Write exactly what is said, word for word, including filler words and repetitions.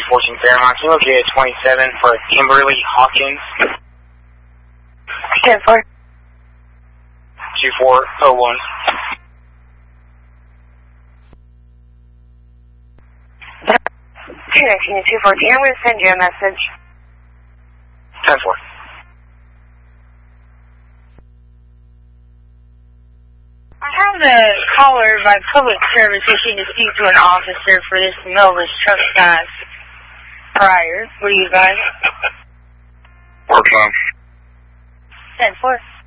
fourteen Fairmont. Can you locate at twenty-seven for Kimberly Hawkins? ten four. two four oh one. Connection to two fourteen. I'm going to send you a message. ten four. I have the caller by public service wishing to speak to an officer for this Melvis truck stop prior. What do you guys? Work on. ten four.